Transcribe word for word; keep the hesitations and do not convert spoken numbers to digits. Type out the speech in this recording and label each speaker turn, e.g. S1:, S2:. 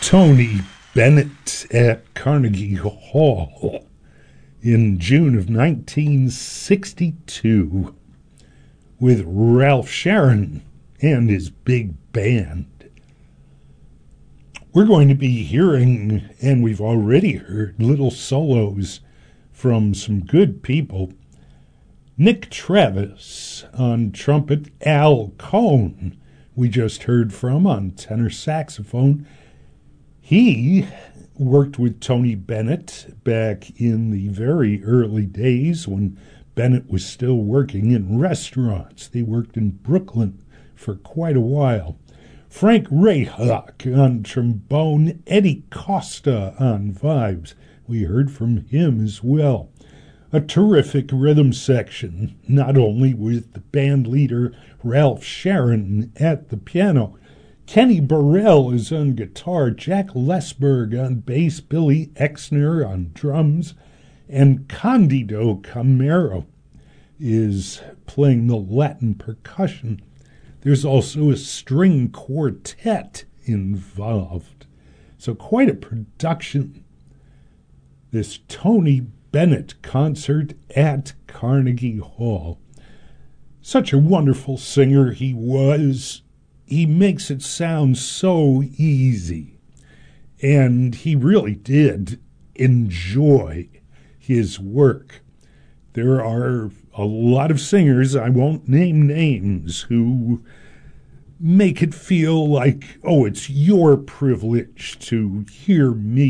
S1: Tony Bennett at Carnegie Hall in June of nineteen sixty-two with Ralph Sharon and his big band. We're going to be hearing, and we've already heard, little solos from some good people. Nick Travis on trumpet, Al Cohn, we just heard from on tenor saxophone. He worked with Tony Bennett back in the very early days when Bennett was still working in restaurants. They worked in Brooklyn for quite a while. Frank Rayhock on trombone, Eddie Costa on vibes. We heard from him as well. A terrific rhythm section, not only with the band leader Ralph Sharon at the piano. Kenny Burrell is on guitar, Jack Lesberg on bass, Billy Exner on drums, and Candido Camero is playing the Latin percussion. There's also a string quartet involved. So quite a production. This Tony Bennett concert at Carnegie Hall. Such a wonderful singer he was. He makes it sound so easy. And he really did enjoy his work. There are a lot of singers, I won't name names, who make it feel like, oh, it's your privilege to hear me